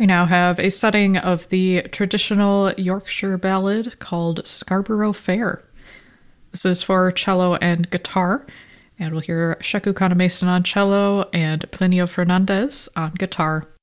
We now have a setting of the traditional Yorkshire ballad called Scarborough Fair. This is for cello and guitar, and we'll hear Sheku Kannamason on cello and Plinio Fernandez on guitar.